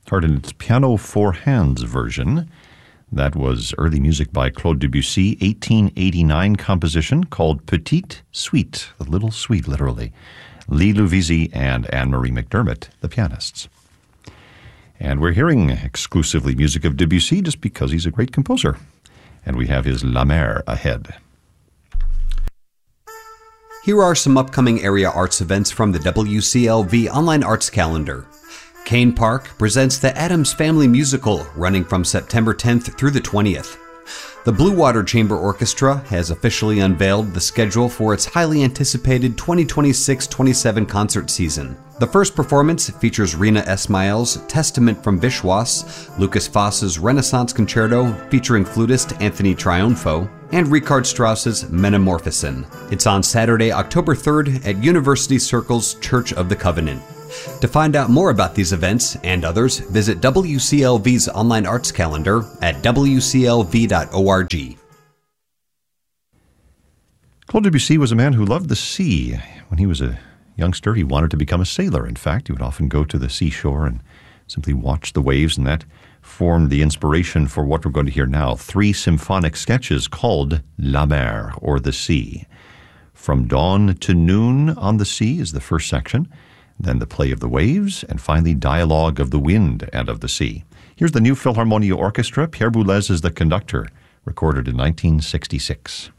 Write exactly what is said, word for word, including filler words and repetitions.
heard in its piano four hands version. That was early music by Claude Debussy, eighteen eighty-nine composition called Petite Suite, the little suite, literally. Lee Louvisi and Anne-Marie McDermott, the pianists. And we're hearing exclusively music of Debussy just because he's a great composer. And we have his La Mer ahead. Here are some upcoming area arts events from the W C L V Online Arts Calendar. Kane Park presents the Addams Family Musical, running from September tenth through the twentieth. The Blue Water Chamber Orchestra has officially unveiled the schedule for its highly anticipated twenty twenty-six twenty-seven concert season. The first performance features Rina Esmail's Testament from Vishwas, Lucas Foss's Renaissance Concerto featuring flutist Anthony Triunfo, and Richard Strauss's Metamorphosen. It's on Saturday, October third at University Circle's Church of the Covenant. To find out more about these events and others, visit W C L V's online arts calendar at w c l v dot org. Claude Debussy was a man who loved the sea. When he was a youngster, he wanted to become a sailor. In fact, he would often go to the seashore and simply watch the waves, and that formed the inspiration for what we're going to hear now, three symphonic sketches called La Mer, or the sea. From Dawn to Noon on the Sea is the first section, then the play of the waves, and finally dialogue of the wind and of the sea. Here's the New Philharmonia Orchestra. Pierre Boulez is the conductor, recorded in nineteen sixty-six.